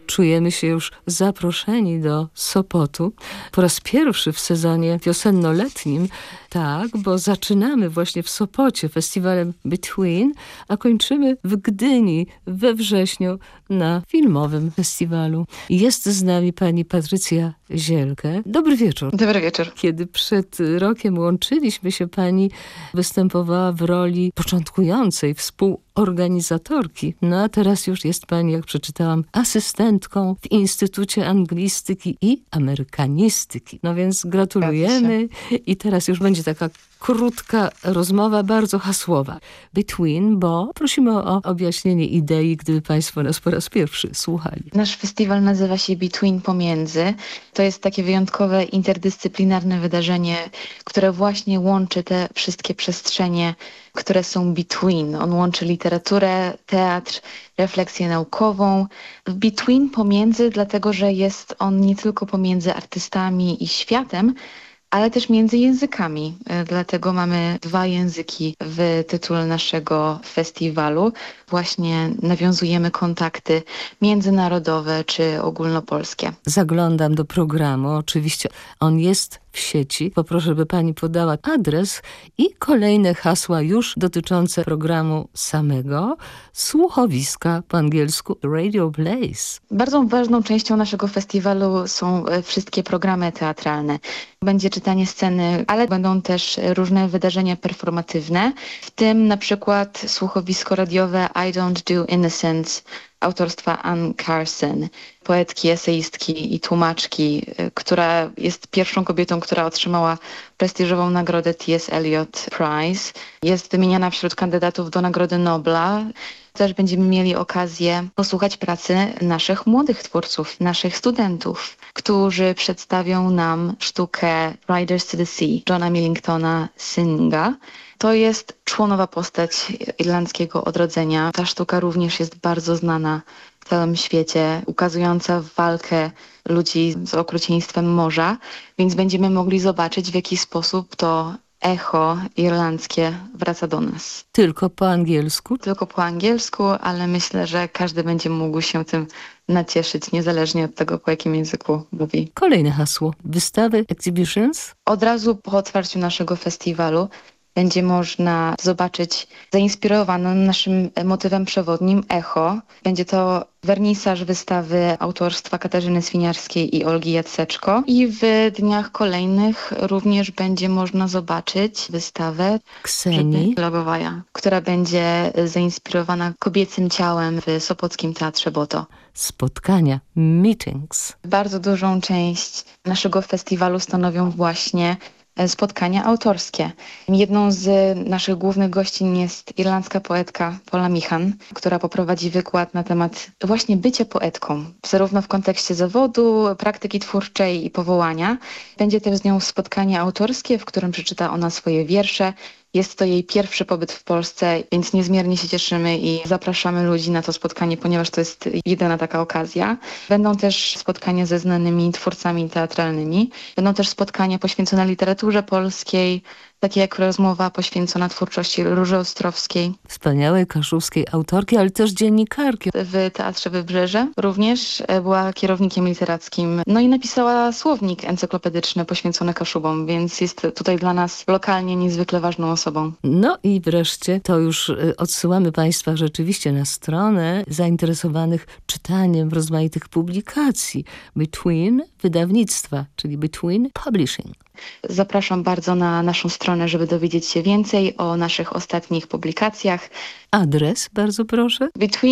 Czujemy się już zaproszeni do Sopotu. Po raz pierwszy w sezonie wiosenno-letnim, tak, bo zaczynamy właśnie w Sopocie festiwalem Between, a kończymy w Gdyni we wrześniu na filmowym festiwalu. Jest z nami pani Patrycja Zielkę. Dobry wieczór. Dobry wieczór. Kiedy przed rokiem łączyliśmy się, pani występowała w roli początkującej współorganizatorki. No a teraz już jest pani, jak przeczytałam, asystentką w Instytucie Anglistyki i Amerykanistyki. No więc gratulujemy i teraz już będzie taka krótka rozmowa, bardzo hasłowa. Between, bo prosimy o objaśnienie idei, gdyby państwo nas po raz pierwszy słuchali. Nasz festiwal nazywa się Between Pomiędzy. To jest takie wyjątkowe, interdyscyplinarne wydarzenie, które właśnie łączy te wszystkie przestrzenie, które są between. On łączy literaturę, teatr, refleksję naukową. Between pomiędzy, dlatego że jest on nie tylko pomiędzy artystami i światem, ale też między językami. Dlatego mamy 2 języki w tytule naszego festiwalu. Właśnie nawiązujemy kontakty międzynarodowe czy ogólnopolskie. Zaglądam do programu. Oczywiście on jest w sieci. Poproszę, by pani podała adres i kolejne hasła już dotyczące programu samego. Słuchowiska, po angielsku Radio Plays. Bardzo ważną częścią naszego festiwalu są wszystkie programy teatralne. Będzie czytanie sceny, ale będą też różne wydarzenia performatywne, w tym na przykład słuchowisko radiowe I Don't Do Innocence autorstwa Anne Carson, poetki, eseistki i tłumaczki, która jest pierwszą kobietą, która otrzymała prestiżową nagrodę T.S. Eliot Prize. Jest wymieniana wśród kandydatów do Nagrody Nobla. Też będziemy mieli okazję posłuchać pracy naszych młodych twórców, naszych studentów, którzy przedstawią nam sztukę Riders to the Sea Johna Millingtona Synga. To jest członowa postać irlandzkiego odrodzenia. Ta sztuka również jest bardzo znana w całym świecie, ukazująca walkę ludzi z okrucieństwem morza, więc będziemy mogli zobaczyć, w jaki sposób to echo irlandzkie wraca do nas. Tylko po angielsku? Tylko po angielsku, ale myślę, że każdy będzie mógł się tym nacieszyć, niezależnie od tego, po jakim języku mówi. Kolejne hasło. Wystawy, exhibitions? Od razu po otwarciu naszego festiwalu będzie można zobaczyć zainspirowaną naszym motywem przewodnim echo. Będzie to wernisaż wystawy autorstwa Katarzyny Swiniarskiej i Olgi Jaceczko. I w dniach kolejnych również będzie można zobaczyć wystawę Ksenii Logowaja, która będzie zainspirowana kobiecym ciałem w Sopockim Teatrze Boto. Spotkania, meetings. Bardzo dużą część naszego festiwalu stanowią właśnie spotkania autorskie. Jedną z naszych głównych gościń jest irlandzka poetka Paula Michan, która poprowadzi wykład na temat właśnie bycia poetką, zarówno w kontekście zawodu, praktyki twórczej i powołania. Będzie też z nią spotkanie autorskie, w którym przeczyta ona swoje wiersze. Jest to jej pierwszy pobyt w Polsce, więc niezmiernie się cieszymy i zapraszamy ludzi na to spotkanie, ponieważ to jest jedyna taka okazja. Będą też spotkania ze znanymi twórcami teatralnymi. Będą też spotkania poświęcone literaturze polskiej, takie jak rozmowa poświęcona twórczości Róży Ostrowskiej. Wspaniałej kaszubskiej autorki, ale też dziennikarki. W Teatrze Wybrzeże również była kierownikiem literackim. No i napisała słownik encyklopedyczny poświęcony Kaszubom, więc jest tutaj dla nas lokalnie niezwykle ważną osobą. No i wreszcie to już odsyłamy państwa rzeczywiście na stronę zainteresowanych czytaniem rozmaitych publikacji. Between wydawnictwa, czyli Between Publishing. Zapraszam bardzo na naszą stronę, żeby dowiedzieć się więcej o naszych ostatnich publikacjach. Adres, bardzo proszę.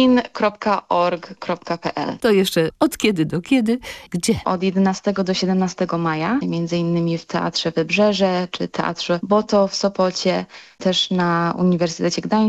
between.org.pl. To jeszcze od kiedy do kiedy, gdzie? Od 11 do 17 maja, między innymi w Teatrze Wybrzeże czy Teatrze Boto w Sopocie, też na Uniwersytecie Gdańskim.